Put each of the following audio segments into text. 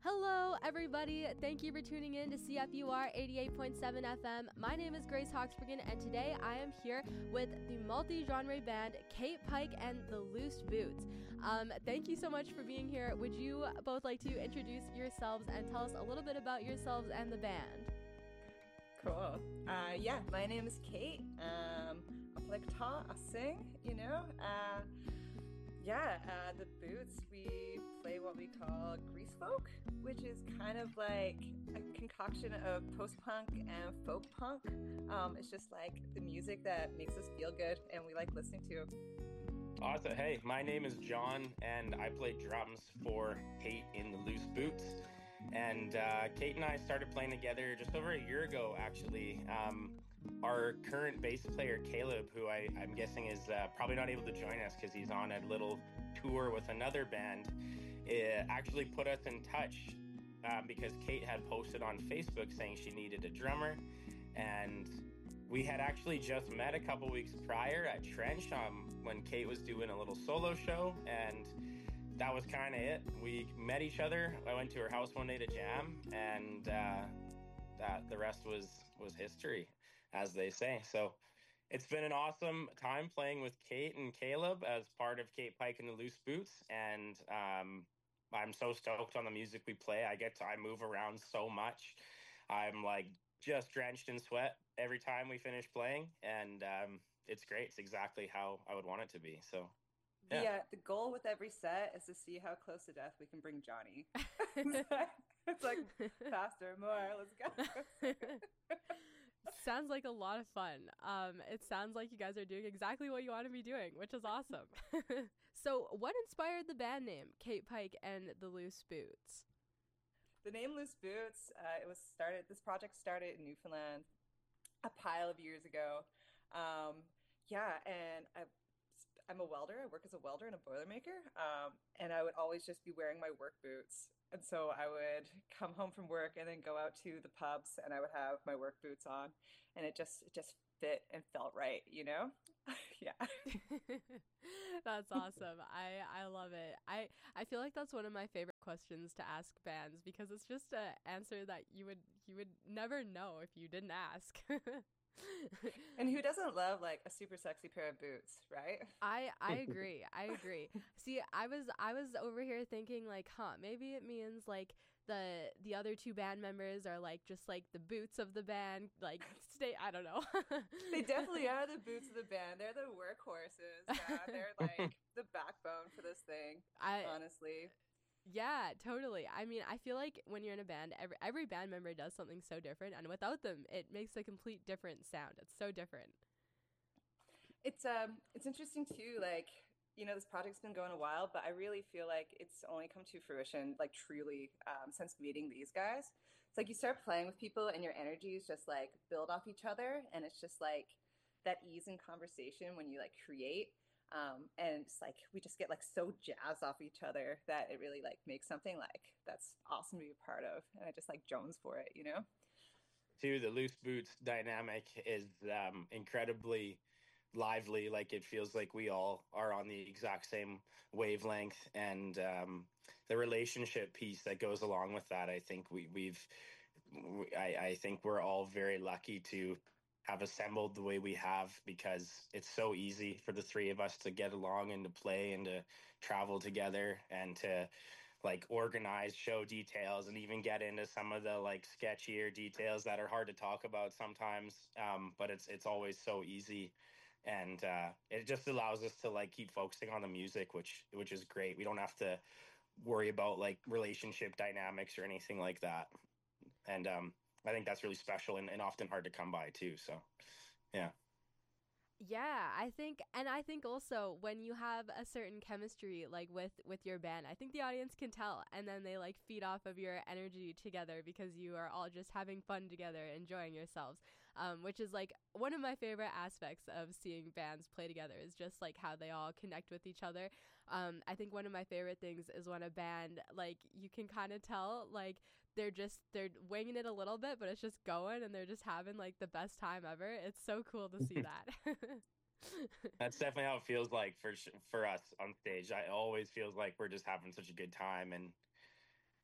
Hello, everybody. Thank you for tuning in to CFUR 88.7 FM. My name is Grace Hawksbergen, and today I am here with the multi-genre band Kate Pike and the Loose Boots. Thank you so much for being here. Would you both like to introduce yourselves and tell us a little bit about yourselves and the band? Cool. My name is Kate. I play guitar, I sing, the Boots, we play what we call grease folk, which is kind of like a concoction of post-punk and folk punk. It's just like the music that makes us feel good and we like listening to. Awesome. Hey, my name is John, and I play drums for Kate in the Loose Boots. And Kate and I started playing together just over a year ago, actually. Our current bass player, Caleb, who I'm guessing is probably not able to join us because he's on a little tour with another band, actually put us in touch because Kate had posted on Facebook saying she needed a drummer. And we had actually just met a couple weeks prior at Trench when Kate was doing a little solo show, and that was kind of it. We met each other. I went to her house one day to jam, and the rest was history, as they say. So it's been an awesome time playing with Kate and Caleb as part of Kate Pike and the Loose Boots, and I'm so stoked on the music we play. I move around so much. I'm like just drenched in sweat every time we finish playing, and it's great. It's exactly how I would want it to be. So yeah. The goal with every set is to see how close to death we can bring Johnny. It's like faster, more, let's go. Sounds like a lot of fun. It sounds like you guys are doing exactly what you want to be doing, which is awesome. So what inspired the band name, Kate Pike and the Loose Boots? The name Loose Boots, this project started in Newfoundland a pile of years ago. And I'm a welder. I work as a welder and a Boilermaker. And I would always just be wearing my work boots. And so I would come home from work and then go out to the pubs and I would have my work boots on. And it just fit and felt right, Yeah. That's awesome. I love it. I feel like that's one of my favorite questions to ask bands because it's just an answer that you would never know if you didn't ask. And who doesn't love like a super sexy pair of boots, right? I agree. See, I was over here thinking like, maybe it means like the other two band members are like just like the boots of the band, like I don't know. They definitely are the boots of the band. They're the workhorses. Yeah, they're like the backbone for this thing, honestly. Yeah, totally. I mean, I feel like when you're in a band, every band member does something so different, and without them, it makes a complete different sound. It's so different. It's interesting too, like, this project's been going a while, but I really feel like it's only come to fruition, like truly, since meeting these guys. It's like you start playing with people and your energies just like build off each other, and it's just like that ease in conversation when you like create. And it's like we just get like so jazzed off each other that it really like makes something like that's awesome to be a part of. And I just like Jones for it, Too, the Loose Boots dynamic is incredibly lively. Like it feels like we all are on the exact same wavelength, and the relationship piece that goes along with that. I think I think we're all very lucky to have assembled the way we have, because it's so easy for the three of us to get along and to play and to travel together and to like organize show details and even get into some of the like sketchier details that are hard to talk about sometimes. But it's always so easy, and it just allows us to like keep focusing on the music, which is great. We don't have to worry about like relationship dynamics or anything like that. And I think that's really special and often hard to come by too. So, yeah. Yeah, I think also when you have a certain chemistry like with your band, I think the audience can tell, and then they like feed off of your energy together because you are all just having fun together, enjoying yourselves, which is like one of my favorite aspects of seeing bands play together is just like how they all connect with each other. I think one of my favorite things is when a band, like, you can kind of tell like they're winging it a little bit, but it's just going and they're just having like the best time ever. It's so cool to see that. That's definitely how it feels like for us on stage. I always feels like we're just having such a good time, and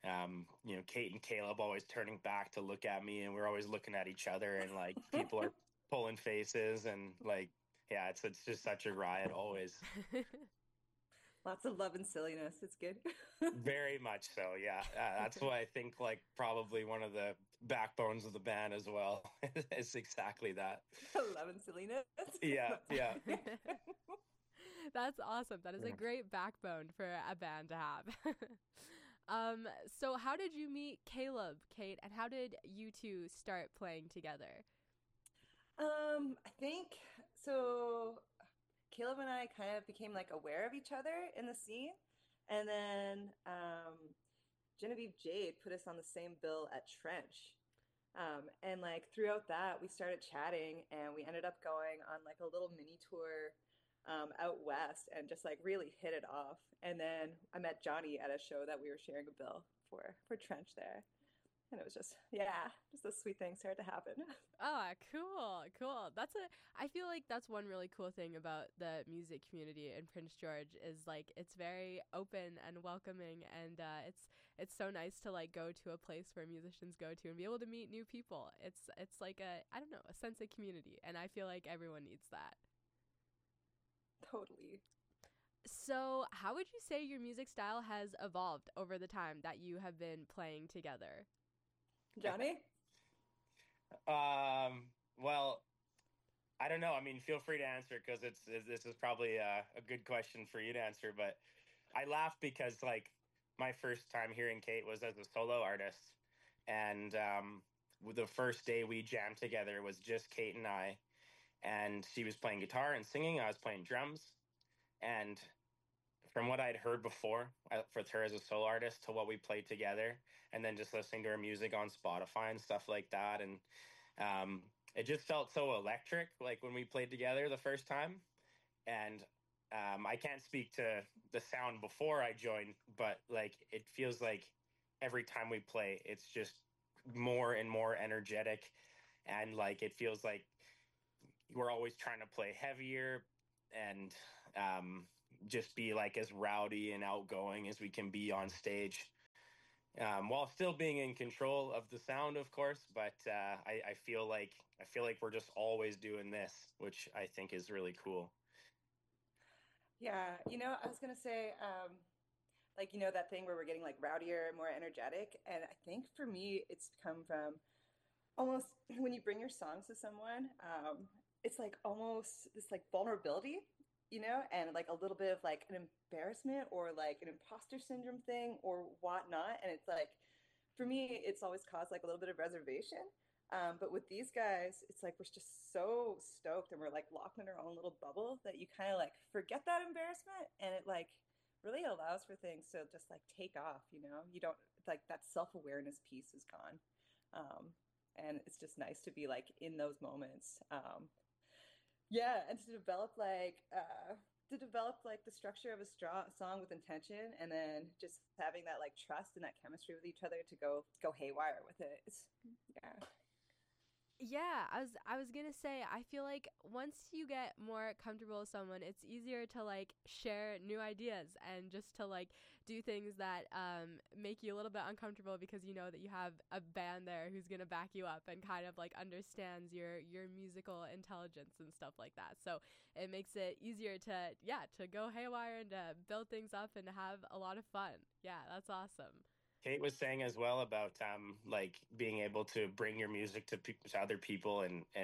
Kate and Caleb always turning back to look at me, and we're always looking at each other, and like people are pulling faces, and like, yeah, it's just such a riot always. Lots of love and silliness. It's good. Very much so, yeah. That's why I think like probably one of the backbones of the band as well is exactly that. Love and silliness. Yeah, yeah. That's awesome. That is a great backbone for a band to have. So how did you meet Caleb, Kate, and how did you two start playing together? I think so. Caleb and I kind of became like aware of each other in the scene, and then Genevieve Jade put us on the same bill at Trench. And like throughout that, we started chatting, and we ended up going on like a little mini tour out west, and just like really hit it off. And then I met Johnny at a show that we were sharing a bill for Trench there, and it was just just a sweet thing started to happen. Oh, cool. I feel like that's one really cool thing about the music community in Prince George is like it's very open and welcoming, and it's so nice to like go to a place where musicians go to and be able to meet new people. It's like I don't know, a sense of community, and I feel like everyone needs that. Totally. So, how would you say your music style has evolved over the time that you have been playing together? Johnny? Well, I don't know. I mean, feel free to answer because this is probably a good question for you to answer. But I laugh because like my first time hearing Kate was as a solo artist, and the first day we jammed together was just Kate and I, and she was playing guitar and singing. I was playing drums, and from what I'd heard before with her as a solo artist to what we played together, and then just listening to her music on Spotify and stuff like that, and it just felt so electric, like when we played together the first time. And I can't speak to the sound before I joined, but like it feels like every time we play, it's just more and more energetic, and like it feels like we're always trying to play heavier and just be like as rowdy and outgoing as we can be on stage, while still being in control of the sound, of course. But I feel like we're just always doing this, which I think is really cool. Yeah, I was gonna say, like, that thing where we're getting like rowdier, more energetic. And I think for me, it's come from almost when you bring your songs to someone, it's like almost this like vulnerability, and like a little bit of like an embarrassment or like an imposter syndrome thing or whatnot. And it's like, for me, it's always caused like a little bit of reservation. But with these guys, it's like we're just so stoked and we're like locked in our own little bubble that you kind of like forget that embarrassment, and it like really allows for things to just like take off, You don't like that self-awareness piece is gone. And it's just nice to be like in those moments. Yeah, and to develop like the structure of a song with intention, and then just having that like trust and that chemistry with each other to go haywire with it. Yeah. Yeah, I was gonna say, I feel like once you get more comfortable with someone, it's easier to like share new ideas and just to like do things that make you a little bit uncomfortable because you know that you have a band there who's gonna back you up and kind of like understands your musical intelligence and stuff like that. So it makes it easier to go haywire and to build things up and to have a lot of fun. Yeah, that's awesome. Kate was saying as well about like being able to bring your music to other people,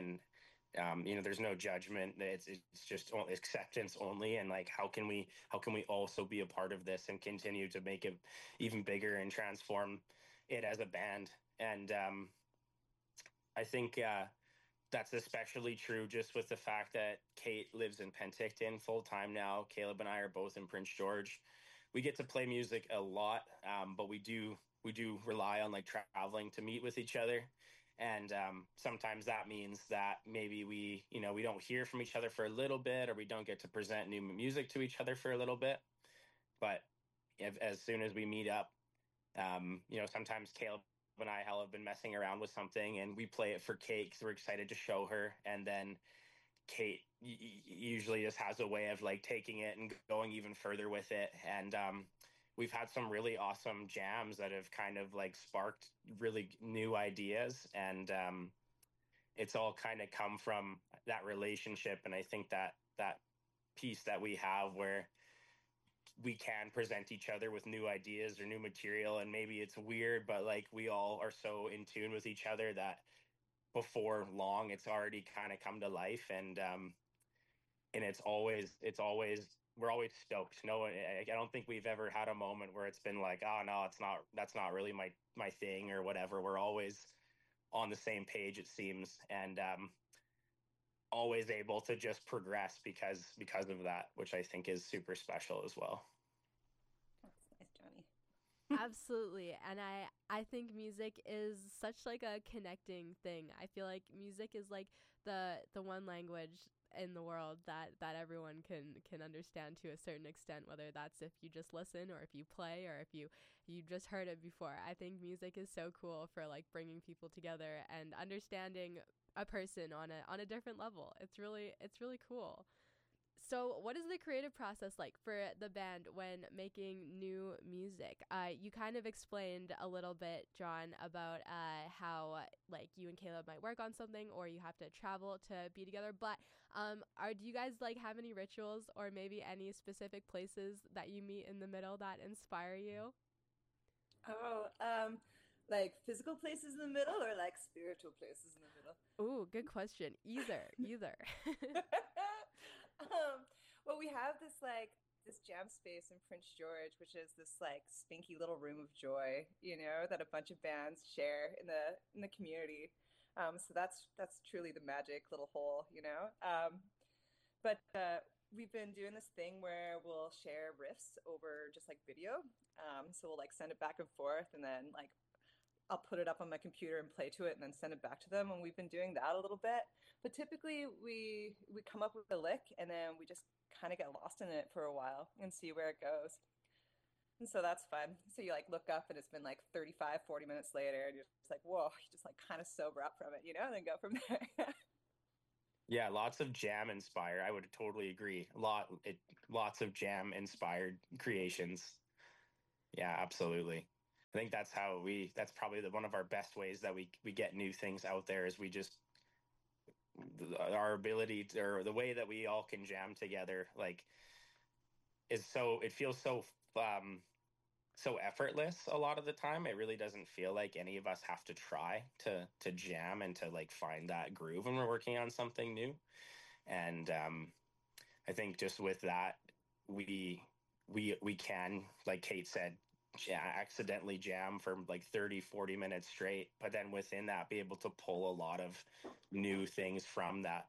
and there's no judgment. It's just acceptance only, and like how can we also be a part of this and continue to make it even bigger and transform it as a band. And I think that's especially true just with the fact that Kate lives in Penticton full time now. Caleb and I are both in Prince George. We get to play music a lot, but we do rely on like traveling to meet with each other, and sometimes that means that maybe we don't hear from each other for a little bit, or we don't get to present new music to each other for a little bit. But as soon as we meet up, sometimes Caleb and I have been messing around with something, and we play it for Kate because we're excited to show her, and then Kate usually just has a way of like taking it and going even further with it. And we've had some really awesome jams that have kind of like sparked really new ideas, and it's all kind of come from that relationship. And I think that that piece that we have where we can present each other with new ideas or new material, and maybe it's weird, but like we all are so in tune with each other that before long it's already kind of come to life. And it's always we're always stoked. No, I don't think we've ever had a moment where it's been like, oh no, it's not, that's not really my thing or whatever. We're always on the same page, it seems, and always able to just progress because of that, which I think is super special as well. That's nice, Johnny. Absolutely. And I think music is such like a connecting thing. I feel like music is like the one language in the world that everyone can understand to a certain extent, whether that's if you just listen or if you play or if you just heard it before. I think music is so cool for like bringing people together and understanding a person on a different level. It's really cool. So, what is the creative process like for the band when making new music? You kind of explained a little bit, John, about how like you and Caleb might work on something, or you have to travel to be together. But do you guys like have any rituals, or maybe any specific places that you meet in the middle that inspire you? Oh, like physical places in the middle or like spiritual places in the middle? Ooh, good question. Either. Well, we have this jam space in Prince George, which is this like spinky little room of joy, that a bunch of bands share in the community. So that's truly the magic little hole. But we've been doing this thing where we'll share riffs over just like video. So we'll like send it back and forth, and then like I'll put it up on my computer and play to it and then send it back to them. And we've been doing that a little bit. But typically we come up with a lick and then we just kind of get lost in it for a while and see where it goes. And so that's fun. So you like look up and it's been like 35, 40 minutes later and you're just like, whoa, you just like kind of sober up from it, and then go from there. Yeah, lots of jam inspired. I would totally agree. Lots of jam inspired creations. Yeah, absolutely. I think that's probably one of our best ways that we get new things out there, is we just our ability to, or the way that we all can jam together, like, is so, it feels so effortless a lot of the time. It really doesn't feel like any of us have to try to jam and to like find that groove when we're working on something new. And I think just with that, we can, like Kate said, accidentally jam for like 30-40 minutes straight, but then within that be able to pull a lot of new things from that.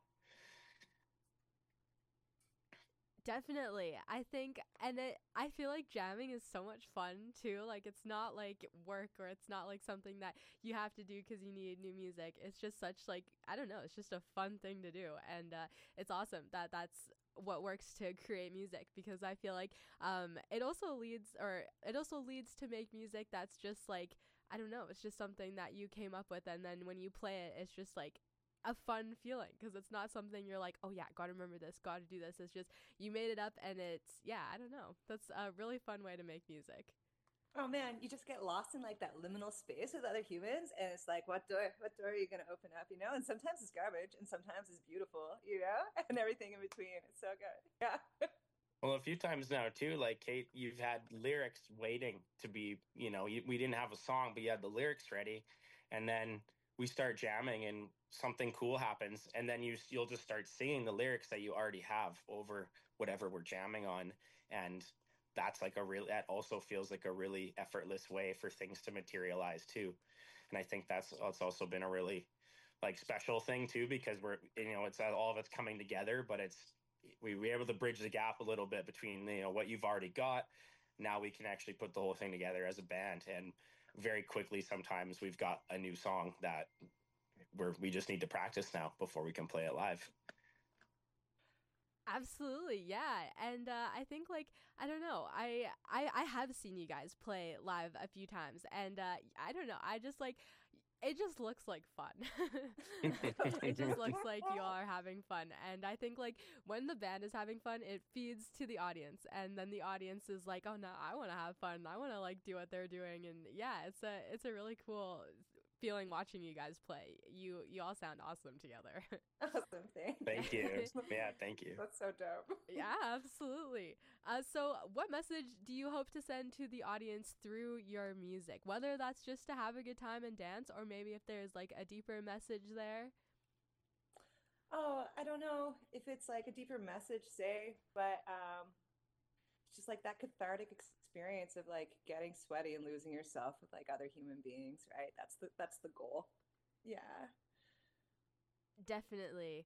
Definitely. I think, and I feel like jamming is so much fun too. Like, it's not like work, or it's not like something that you have to do because you need new music. It's just such like, I don't know, it's just a fun thing to do. And it's awesome that that's what works to create music, because I feel like it also leads to make music that's just like, I don't know, it's just something that you came up with, and then when you play it, it's just like a fun feeling, because it's not something you're like, oh yeah, gotta remember this, gotta do this. It's just you made it up, and it's, yeah, I don't know, that's a really fun way to make music. Oh man, you just get lost in like that liminal space with other humans, and it's like, what door are you gonna open up? And sometimes it's garbage, and sometimes it's beautiful, and everything in between. It's so good. Yeah. Well, a few times now too, like Kate, you've had lyrics waiting to be, we didn't have a song, but you had the lyrics ready, and then we start jamming and something cool happens, and then you'll just start singing the lyrics that you already have over whatever we're jamming on. And that also feels like a really effortless way for things to materialize too. And I think that's also been a really like special thing too, because it's all of it's coming together, but we're able to bridge the gap a little bit between what you've already got. Now we can actually put the whole thing together as a band, and very quickly sometimes we've got a new song that we just need to practice now before we can play it live. Absolutely, yeah. And I think, like, I don't know, I have seen you guys play live a few times, and I don't know, I just like, it just looks like fun. It just looks like you all are having fun. And I think like when the band is having fun, it feeds to the audience. And then the audience is like, oh no, I want to have fun. I want to like do what they're doing. And yeah, it's a really cool feeling watching you guys play. You all sound awesome together. Awesome, thanks. Thank you. Yeah, thank you. That's so dope. Yeah, absolutely. So what message do you hope to send to the audience through your music? Whether that's just to have a good time and dance, or maybe if there's like a deeper message there. Oh, I don't know if it's like a deeper message, say, but it's just like that cathartic experience of like getting sweaty and losing yourself with like other human beings, right? That's the goal. Yeah. Definitely.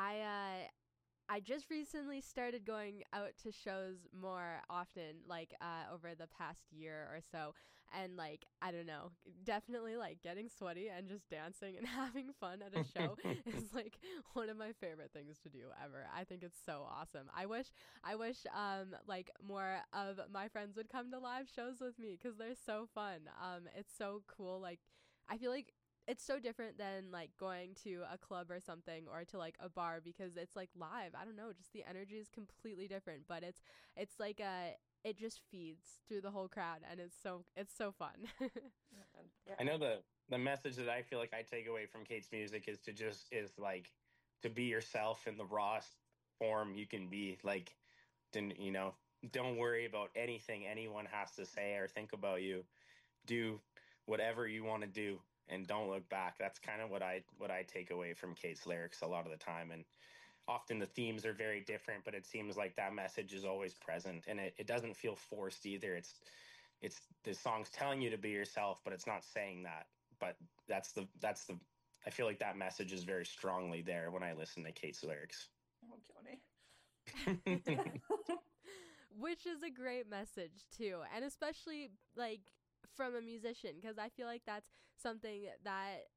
I just recently started going out to shows more often, like over the past year or so. And like, I don't know, definitely like getting sweaty and just dancing and having fun at a show is like one of my favorite things to do ever. I think it's so awesome. I wish like more of my friends would come to live shows with me because they're so fun. It's so cool. Like, I feel like it's so different than like going to a club or something or to like a bar because it's like live. I don't know, just the energy is completely different, but it's like it just feeds through the whole crowd and it's so fun. Yeah. I know the message that I feel like I take away from Kate's music is like to be yourself in the rawest form you can be. Like, don't worry about anything anyone has to say or think about you. Do whatever you want to do and don't look back. That's kind of what I take away from Kate's lyrics a lot of the time. And often the themes are very different, but it seems like that message is always present and it doesn't feel forced either. It's the song's telling you to be yourself, but it's not saying that. But that's the I feel like that message is very strongly there when I listen to Kate's lyrics. Oh, Johnny. Which is a great message too. And especially like from a musician, because I feel like that's something that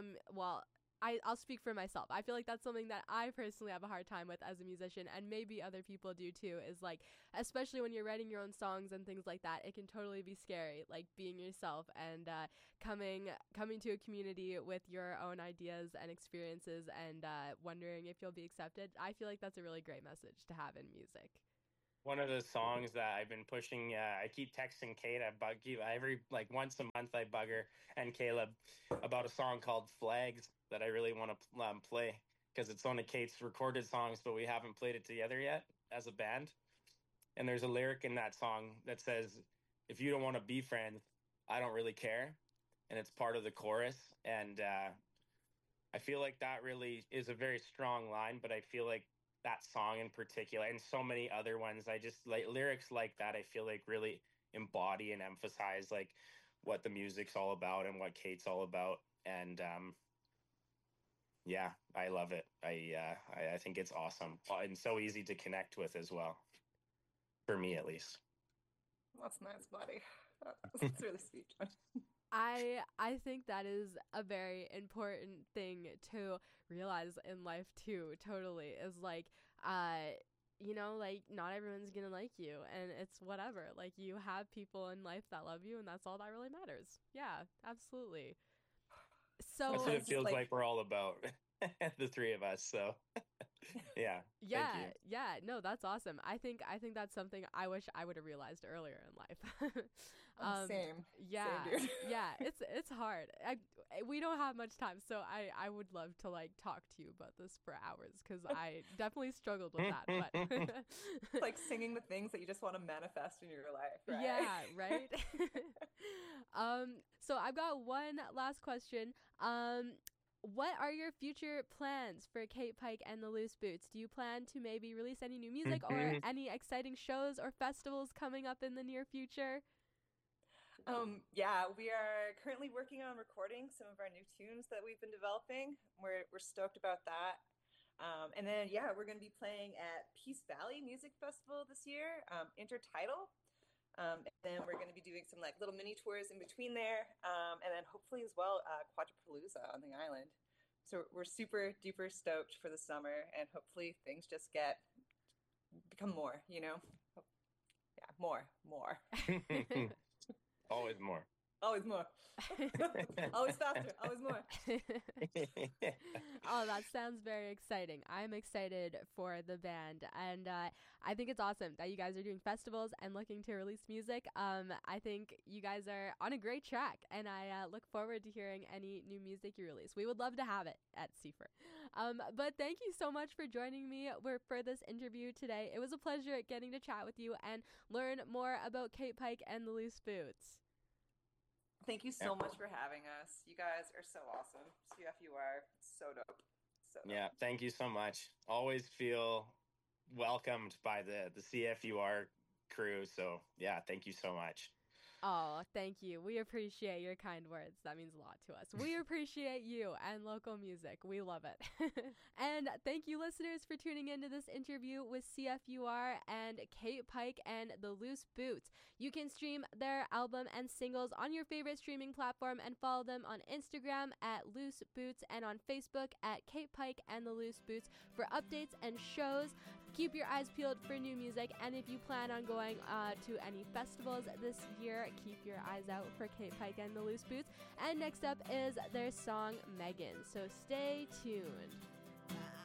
I'll speak for myself. I feel like that's something that I personally have a hard time with as a musician, and maybe other people do too, is like, especially when you're writing your own songs and things like that, it can totally be scary, like being yourself and coming to a community with your own ideas and experiences and wondering if you'll be accepted. I feel like that's a really great message to have in music. One of the songs that I've been pushing, I keep texting Kate. I bug you every like once a month. I bug her and Caleb about a song called "Flags" that I really want to play because it's one of Kate's recorded songs, but we haven't played it together yet as a band. And there's a lyric in that song that says, "If you don't want to be friends, I don't really care," and it's part of the chorus. And I feel like that really is a very strong line, but I feel like that song in particular and so many other ones, I just like lyrics like that. I feel like really embody and emphasize like what the music's all about and what Kate's all about. And yeah, I love it. I think it's awesome and so easy to connect with as well, for me at least. That's nice, buddy. That's really sweet, John. I think that is a very important thing to realize in life too. Totally, is like like not everyone's gonna like you, and it's whatever. Like you have people in life that love you, and that's all that really matters. Yeah, absolutely. So that's what it feels like we're all about. The three of us. So yeah. Yeah. No, that's awesome. I think that's something I wish I would have realized earlier in life. Same. Yeah. Same, dude. Yeah. It's hard. We don't have much time, so I would love to like talk to you about this for hours because I definitely struggled with that. But it's like singing the things that you just want to manifest in your life. Right? Yeah. Right. So I've got one last question. What are your future plans for Kate Pike and the Loose Boots? Do you plan to maybe release any new music or any exciting shows or festivals coming up in the near future? Yeah, we are currently working on recording some of our new tunes that we've been developing. We're stoked about that. And then, yeah, we're going to be playing at Peace Valley Music Festival this year, Intertidal. And then we're going to be doing some like little mini tours in between there. And then hopefully as well, Quadripalooza on the island. So we're super duper stoked for the summer, and hopefully things just become more, Yeah, more. Always more. Always more. Always faster. Always more. Oh, that sounds very exciting. I'm excited for the band, and I think it's awesome that you guys are doing festivals and looking to release music. I think you guys are on a great track, and I look forward to hearing any new music you release. We would love to have it at Seifer. But thank you so much for joining me for this interview today. It was a pleasure getting to chat with you and learn more about Kate Pike and the Loose Boots. Thank you so much for having us. You guys are so awesome. CFUR, so dope. So dope. Yeah, thank you so much. Always feel welcomed by the CFUR crew. So yeah, thank you so much. Oh, thank you. We appreciate your kind words. That means a lot to us. We appreciate you and local music. We love it. And thank you, listeners, for tuning into this interview with CFUR and Kate Pike and the Loose Boots. You can stream their album and singles on your favorite streaming platform and follow them on Instagram at Loose Boots and on Facebook at Kate Pike and the Loose Boots for updates and shows. Keep your eyes peeled for new music, and if you plan on going to any festivals this year, keep your eyes out for Kate Pike and the Loose Boots. And next up is their song Megan, so stay tuned.